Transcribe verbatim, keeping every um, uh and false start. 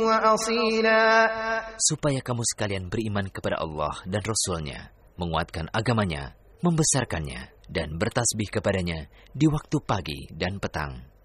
وأصيلا. Supaya kamu sekalian beriman kepada Allah dan Rasul-Nya, menguatkan agamanya, membesarkannya, dan bertasbih kepadanya di waktu pagi dan petang.